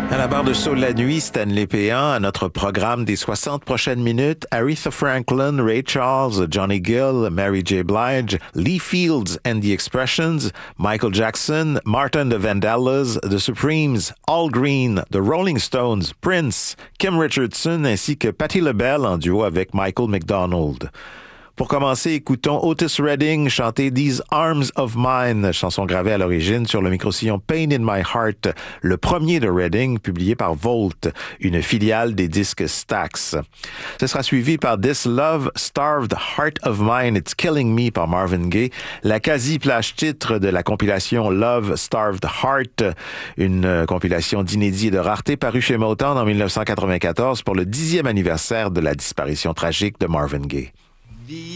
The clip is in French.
À la barre de Saut la nuit, Stanley Péan, à notre programme des 60 prochaines minutes, Aretha Franklin, Ray Charles, Johnny Gill, Mary J. Blige, Lee Fields and the Expressions, Michael Jackson, Martin the Vandellas, The Supremes, Al Green, The Rolling Stones, Prince, Kim Richardson ainsi que Patti LaBelle en duo avec Michael McDonald. Pour commencer, écoutons Otis Redding chanter These Arms of Mine, chanson gravée à l'origine sur le microsillon Pain in My Heart, le premier de Redding, publié par Volt, une filiale des disques Stax. Ce sera suivi par This Love Starved Heart of Mine, It's Killing Me par Marvin Gaye, la quasi-plage titre de la compilation Love Starved Heart, une compilation d'inédits et de raretés parue chez Motown en 1994 pour le 10e anniversaire de la disparition tragique de Marvin Gaye.